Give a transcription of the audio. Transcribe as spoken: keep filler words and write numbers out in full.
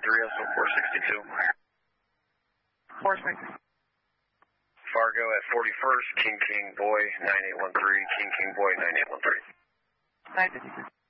three, also four sixty-two. four sixty. Fargo at forty-first, King King Boy, nine eight one three, King King Boy, nine eight one three. nine fifty-two.